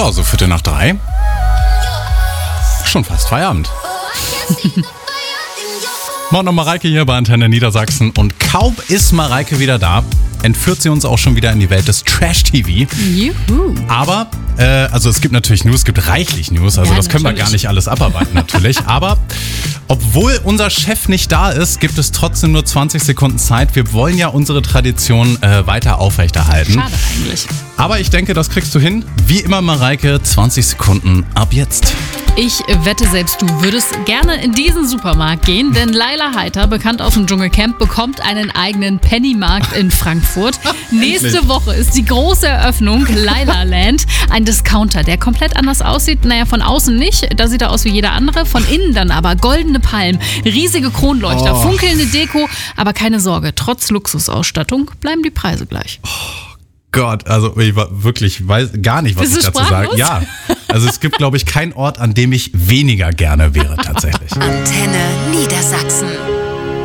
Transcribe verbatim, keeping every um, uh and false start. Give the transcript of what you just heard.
Ja, so Viertel nach drei. Schon fast Feierabend. Morgen noch Mareike hier bei Antenne Niedersachsen. Und kaum ist Mareike wieder da, entführt sie uns auch schon wieder in die Welt des Trash-T V. Juhu. Aber, äh, also es gibt natürlich News, es gibt reichlich News, also Ja, das können wir natürlich. gar nicht alles abarbeiten natürlich. Aber obwohl unser Chef nicht da ist, gibt es trotzdem nur zwanzig Sekunden Zeit. Wir wollen ja unsere Tradition äh, weiter aufrechterhalten. Schade eigentlich. Aber ich denke, das kriegst du hin. Wie immer, Mareike, zwanzig Sekunden ab jetzt. Ich wette, selbst du würdest gerne in diesen Supermarkt gehen, denn Laila Heiter, bekannt aus dem Dschungelcamp, bekommt einen eigenen Pennymarkt in Frankfurt. Nächste Woche ist die große Eröffnung Laila Land, ein Discounter, der komplett anders aussieht. Naja, von außen nicht, da sieht er aus wie jeder andere, von innen dann aber goldene Palmen, riesige Kronleuchter, Oh. funkelnde Deko, aber keine Sorge, trotz Luxusausstattung bleiben die Preise gleich. Gott, also ich war wirklich weiß gar nicht, was Bist ich du dazu sage. sprachlos? Ja, also es gibt, glaube ich, keinen Ort, an dem ich weniger gerne wäre tatsächlich. Antenne Niedersachsen.